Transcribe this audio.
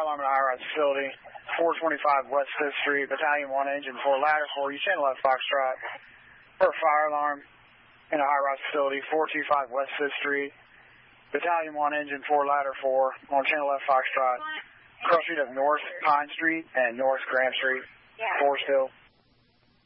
alarm at a high-rise facility, 425 West 5th Street, Battalion 1, Engine 4, Ladder 4, you 10 left Foxtrot. For a fire alarm in a high-rise facility, 425 West 5th Street, Battalion 1, Engine 4, Ladder 4, on 10 left Foxtrot. Cross street of North Pine Street and North Graham Street, Forest Hill.